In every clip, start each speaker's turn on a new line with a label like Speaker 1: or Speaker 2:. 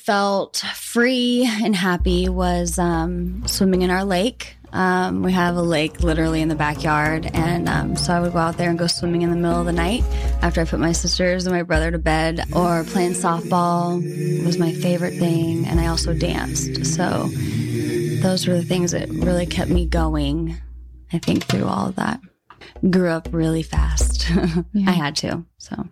Speaker 1: felt free and happy was swimming in our lake. We have a lake literally in the backyard, and so I would go out there and go swimming in the middle of the night after I put my sisters and my brother to bed, or playing softball was my favorite thing, and I also danced. So those were the things that really kept me going, I think, through all of that. Grew up really fast. Yeah. I had to, so.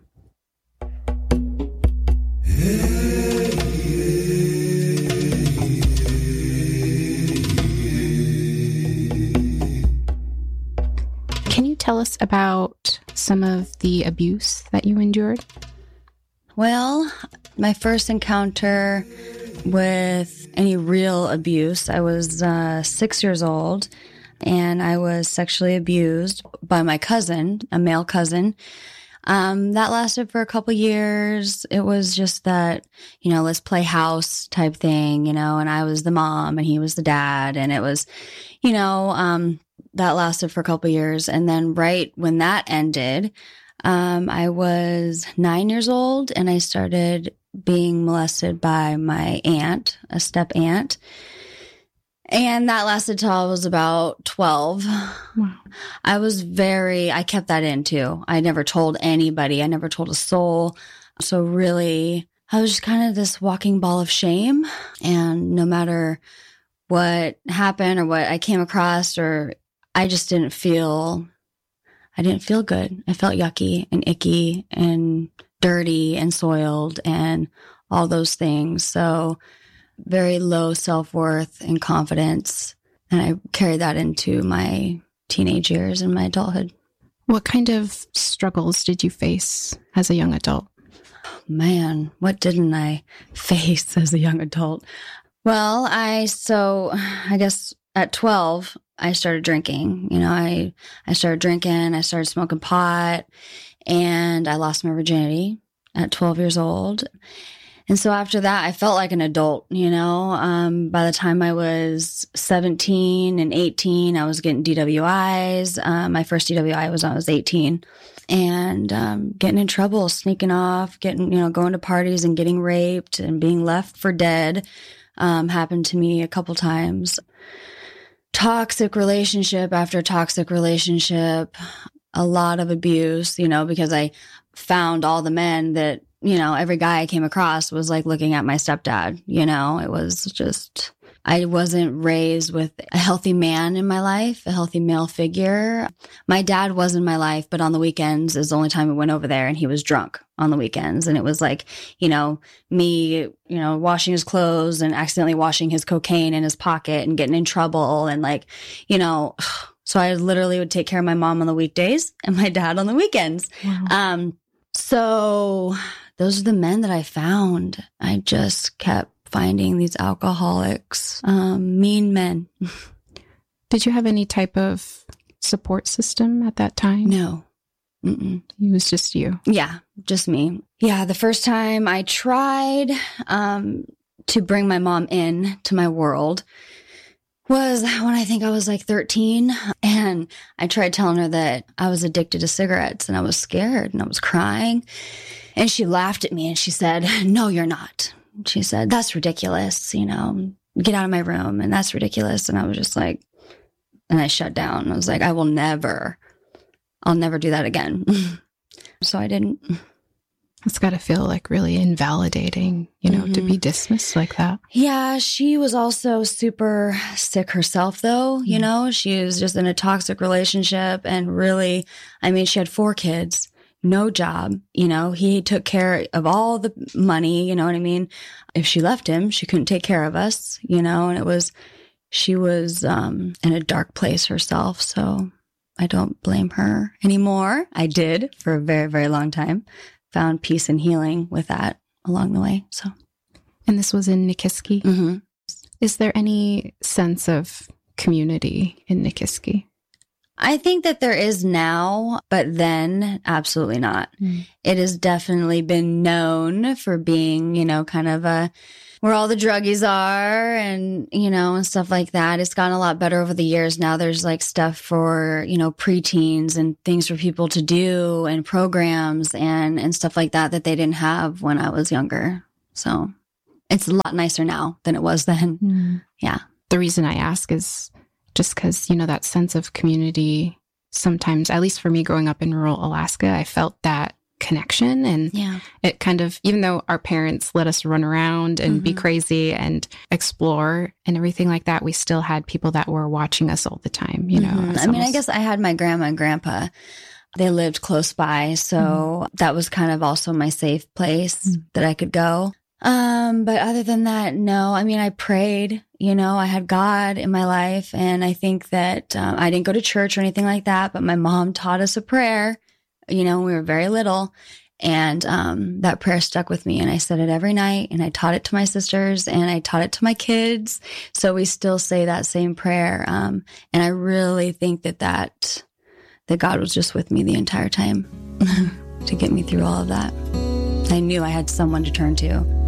Speaker 2: Can you tell us about some of the abuse that you endured?
Speaker 1: Well, my first encounter with any real abuse, I was 6 years old, and I was sexually abused by my cousin, a male cousin. That lasted for a couple years. It was just that, let's play house type thing, and I was the mom and he was the dad. And it was, that lasted for a couple years. And then right when that ended, I was 9 years old, and I started being molested by my aunt, a step aunt. And that lasted till I was about 12. Wow. I kept that in too. I never told anybody. I never told a soul. So really, I was just kind of this walking ball of shame. And no matter what happened or what I came across, or I just didn't feel good. I felt yucky and icky and dirty and soiled and all those things. So very low self-worth and confidence. And I carried that into my teenage years and my adulthood.
Speaker 2: What kind of struggles did you face as a young adult?
Speaker 1: Man, what didn't I face as a young adult? Well, I guess at 12, I started drinking. I started drinking, I started smoking pot, and I lost my virginity at 12 years old. And so after that, I felt like an adult, by the time I was 17 and 18, I was getting DWIs. My first DWI was when I was 18, and getting in trouble, sneaking off, going to parties and getting raped and being left for dead happened to me a couple times. Toxic relationship after toxic relationship, a lot of abuse, because I found all the men that, every guy I came across was like looking at my stepdad. It was just, I wasn't raised with a healthy man in my life, a healthy male figure. My dad was in my life, but on the weekends is the only time we went over there, and he was drunk on the weekends. And it was like, me, washing his clothes and accidentally washing his cocaine in his pocket and getting in trouble. And so I literally would take care of my mom on the weekdays and my dad on the weekends. Wow. So those are the men that I found. I just kept finding these alcoholics, mean men.
Speaker 2: Did you have any type of support system at that time?
Speaker 1: No. Mm-mm.
Speaker 2: It was just you.
Speaker 1: Yeah, just me. Yeah, the first time I tried to bring my mom in to my world was when I think I was like 13, and I tried telling her that I was addicted to cigarettes, and I was scared and I was crying, and she laughed at me and she said, "No, you're not." She said, "That's ridiculous, get out of my room, and that's ridiculous." And I was just like, and I shut down. I was like, I'll never do that again. So I didn't.
Speaker 2: It's got to feel like really invalidating, to be dismissed like that.
Speaker 1: Yeah, she was also super sick herself, though. She was just in a toxic relationship, and really, she had 4 kids, no job. He took care of all the money. You know what I mean? If she left him, she couldn't take care of us. And she was in a dark place herself. So I don't blame her anymore. I did for a very, very long time. Found peace and healing with that along the way. So,
Speaker 2: and this was in Nikiski.
Speaker 1: Mm-hmm.
Speaker 2: Is there any sense of community in Nikiski?
Speaker 1: I think that there is now, but then absolutely not. Mm. It has definitely been known for being, kind of where all the druggies are and, and stuff like that. It's gotten a lot better over the years. Now there's like stuff for, preteens and things for people to do and programs and stuff like that they didn't have when I was younger. So it's a lot nicer now than it was then. Yeah.
Speaker 2: The reason I ask is just because, you know, that sense of community, sometimes, at least for me growing up in rural Alaska, I felt that connection. And it kind of, even though our parents let us run around and be crazy and explore and everything like that, we still had people that were watching us all the time, you know.
Speaker 1: I mean, I guess I had my grandma and grandpa. They lived close by. So that was kind of also my safe place that I could go. But other than that, no. I mean, I prayed, you know, I had God in my life. And I think that I didn't go to church or anything like that, but my mom taught us a prayer, you know, when we were very little. And that prayer stuck with me. And I said it every night, and I taught it to my sisters, and I taught it to my kids. So we still say that same prayer. And I really think that God was just with me the entire time to get me through all of that. I knew I had someone to turn to.